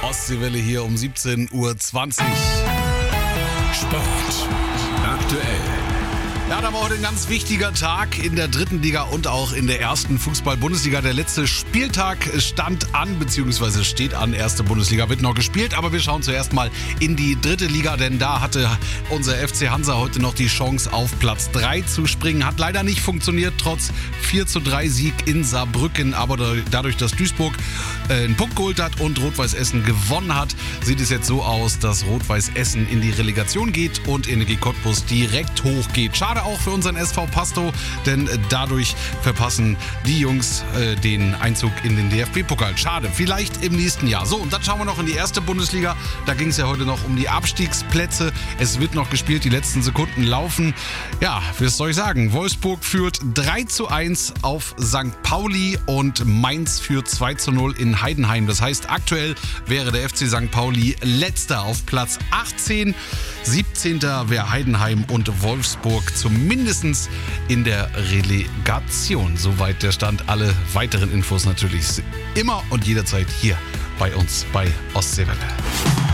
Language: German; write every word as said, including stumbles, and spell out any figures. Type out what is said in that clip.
Ostseewelle hier um siebzehn Uhr zwanzig. Sport aktuell. Ja, da war heute ein ganz wichtiger Tag in der dritten Liga und auch in der ersten Fußball-Bundesliga. Der letzte Spieltag stand an, beziehungsweise steht an. Erste Bundesliga wird noch gespielt, aber wir schauen zuerst mal in die dritte Liga, denn da hatte unser F C Hansa heute noch die Chance, auf Platz drei zu springen. Hat leider nicht funktioniert, trotz vier zu drei Sieg in Saarbrücken. Aber dadurch, dass Duisburg einen Punkt geholt hat und Rot-Weiß Essen gewonnen hat, sieht es jetzt so aus, dass Rot-Weiß Essen in die Relegation geht und Energie Cottbus direkt hochgeht. Schade auch für unseren S V Pastow, denn dadurch verpassen die Jungs äh, den Einzug in den D F B-Pokal. Schade, vielleicht im nächsten Jahr. So, und dann schauen wir noch in die erste Bundesliga. Da ging es ja heute noch um die Abstiegsplätze. Es wird noch gespielt, die letzten Sekunden laufen. Ja, was soll ich sagen? Wolfsburg führt drei zu eins auf Sankt Pauli und Mainz führt zwei zu null in Heidenheim. Das heißt, aktuell wäre der F C Sankt Pauli letzter auf Platz achtzehn. siebzehnter wäre Heidenheim und Wolfsburg zumindest in der Relegation. Soweit der Stand. Alle weiteren Infos natürlich immer und jederzeit hier bei uns bei Ostseewelle.